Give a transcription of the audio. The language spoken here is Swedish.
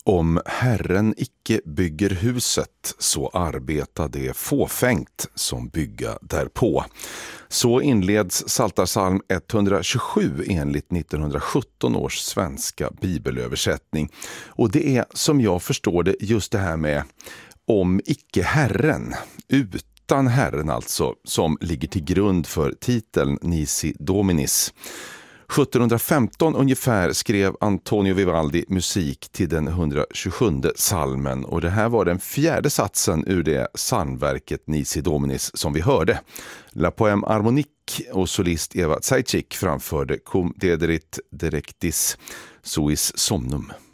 Om Herren icke bygger huset, så arbetar det fåfängt som bygga därpå. Så inleds Psaltarpsalm 127 enligt 1917 års svenska bibelöversättning. Och det är, som jag förstår det, just det här med om icke Herren, utan Herren alltså, som ligger till grund för titeln Nisi Dominis. 1715 ungefär skrev Antonio Vivaldi musik till den 127 salmen, och det här var den fjärde satsen ur det psalmverket Nisi Dominis som vi hörde. La Poème Harmonique och solist Eva Zajcik framförde Cum dederit directis suis somnum.